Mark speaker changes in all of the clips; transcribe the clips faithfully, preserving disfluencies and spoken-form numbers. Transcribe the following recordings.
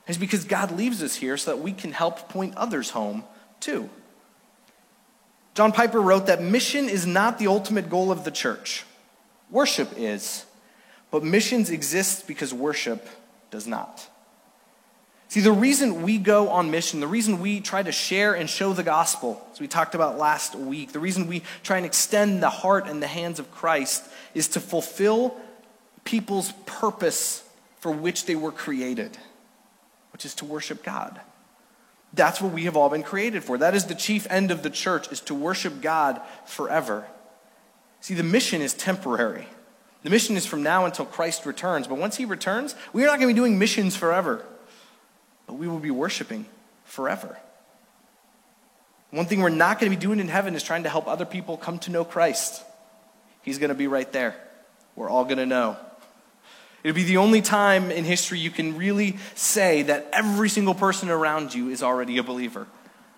Speaker 1: It's because God leaves us here so that we can help point others home too. John Piper wrote that mission is not the ultimate goal of the church. Worship is, but missions exist because worship does not. See, the reason we go on mission, the reason we try to share and show the gospel, as we talked about last week, the reason we try and extend the heart and the hands of Christ is to fulfill people's purpose for which they were created, which is to worship God. That's what we have all been created for. That is the chief end of the church, is to worship God forever. See, the mission is temporary. The mission is from now until Christ returns. But once he returns, we are not going to be doing missions forever, but we will be worshiping forever. One thing we're not going to be doing in heaven is trying to help other people come to know Christ. He's going to be right there. We're all going to know. It'll be the only time in history you can really say that every single person around you is already a believer.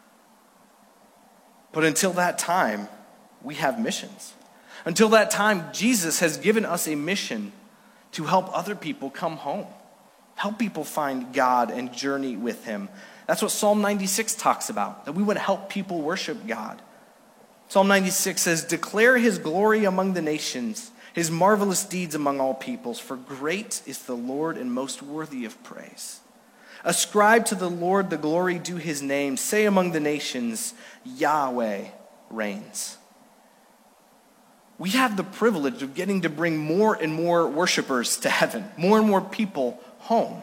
Speaker 1: But until that time, we have missions. Until that time, Jesus has given us a mission to help other people come home. Help people find God and journey with him. That's what Psalm ninety-six talks about, that we want to help people worship God. Psalm ninety-six says, "Declare his glory among the nations, his marvelous deeds among all peoples, for great is the Lord and most worthy of praise. Ascribe to the Lord the glory due his name. Say among the nations, Yahweh reigns." We have the privilege of getting to bring more and more worshipers to heaven, more and more people home.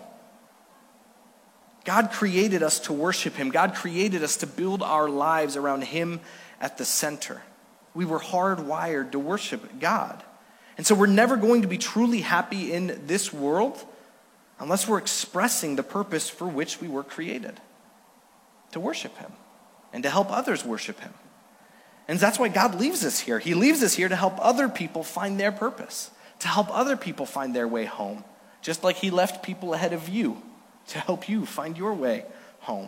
Speaker 1: God created us to worship him. God created us to build our lives around him at the center. We were hardwired to worship God. And so we're never going to be truly happy in this world unless we're expressing the purpose for which we were created, to worship him and to help others worship him. And that's why God leaves us here. He leaves us here to help other people find their purpose, to help other people find their way home, just like he left people ahead of you to help you find your way home.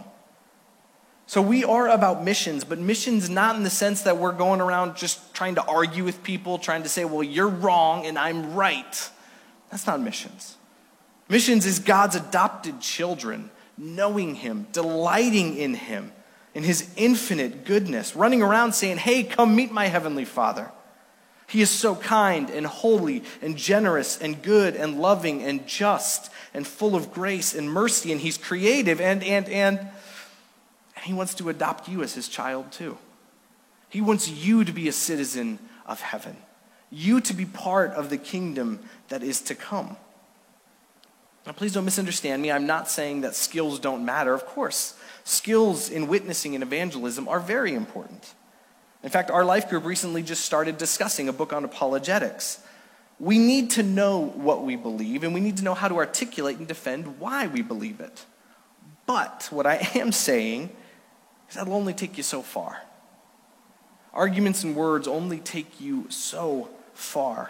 Speaker 1: So we are about missions, but missions not in the sense that we're going around just trying to argue with people, trying to say, well, you're wrong and I'm right. That's not missions. Missions is God's adopted children, knowing him, delighting in him, in his infinite goodness, running around saying, hey, come meet my heavenly Father. He is so kind and holy and generous and good and loving and just and full of grace and mercy, and he's creative, and, and, and, and he wants to adopt you as his child too. He wants you to be a citizen of heaven, you to be part of the kingdom that is to come. Now, please don't misunderstand me. I'm not saying that skills don't matter. Of course, skills in witnessing and evangelism are very important. In fact, our life group recently just started discussing a book on apologetics. We need to know what we believe, and we need to know how to articulate and defend why we believe it. But what I am saying is that'll only take you so far. Arguments and words only take you so far.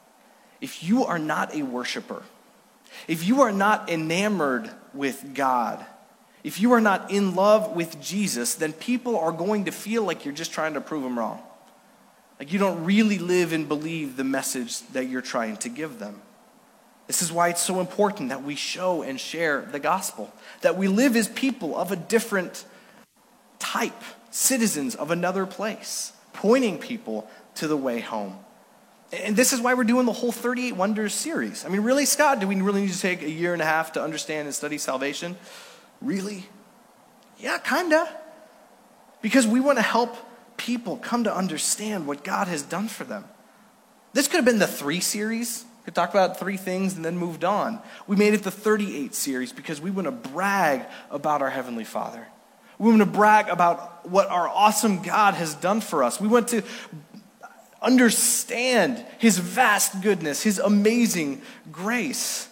Speaker 1: If you are not a worshiper, if you are not enamored with God, if you are not in love with Jesus, then people are going to feel like you're just trying to prove them wrong. Like you don't really live and believe the message that you're trying to give them. This is why it's so important that we show and share the gospel, that we live as people of a different type, citizens of another place, pointing people to the way home. And this is why we're doing the whole thirty-eight Wonders series. I mean, really, Scott, do we really need to take a year and a half to understand and study salvation? Really? Yeah, kinda. Because we want to help people come to understand what God has done for them. This could have been the three series. We could talk about three things and then moved on. We made it the thirty-eight series because we want to brag about our Heavenly Father. We want to brag about what our awesome God has done for us. We want to understand his vast goodness, his amazing grace.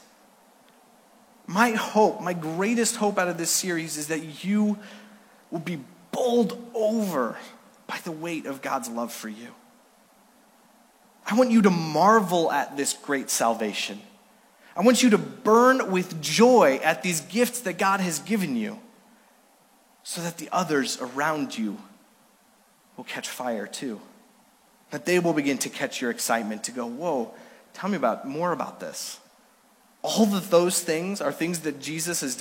Speaker 1: My hope, my greatest hope out of this series is that you will be bowled over by the weight of God's love for you. I want you to marvel at this great salvation. I want you to burn with joy at these gifts that God has given you so that the others around you will catch fire too. That they will begin to catch your excitement to go, whoa, tell me about more about this. All of those things are things that Jesus has done.